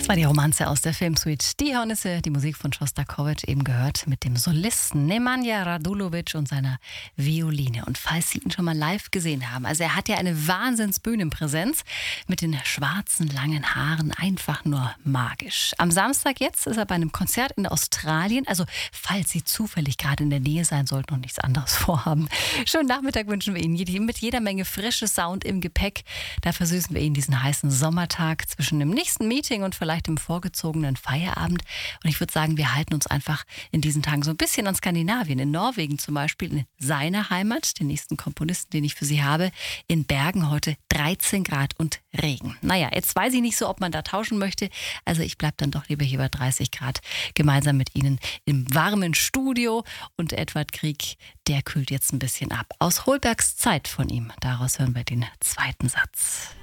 Das war die Romanze aus der Filmsuite Die Hornisse, die Musik von Schostakowitsch, eben gehört mit dem Solisten Nemanja Radulovic und seiner Violine. Und falls Sie ihn schon mal live gesehen haben, also er hat ja eine Wahnsinns-Bühnenpräsenz mit den schwarzen, langen Haaren, einfach nur magisch. Am Samstag jetzt ist er bei einem Konzert in Australien, also falls Sie zufällig gerade in der Nähe sein sollten und nichts anderes vorhaben. Schönen Nachmittag wünschen wir Ihnen mit jeder Menge frische Sound im Gepäck. Da versüßen wir Ihnen diesen heißen Sommertag zwischen dem nächsten Meeting und vielleicht im vorgezogenen Feierabend. Und ich würde sagen, wir halten uns einfach in diesen Tagen so ein bisschen an Skandinavien. In Norwegen zum Beispiel, in seiner Heimat, den nächsten Komponisten, den ich für Sie habe, in Bergen heute 13 Grad und Regen. Naja, jetzt weiß ich nicht so, ob man da tauschen möchte. Also ich bleibe dann doch lieber hier bei 30 Grad gemeinsam mit Ihnen im warmen Studio. Und Edvard Grieg, der kühlt jetzt ein bisschen ab. Aus Holbergs Zeit von ihm. Daraus hören wir den zweiten Satz.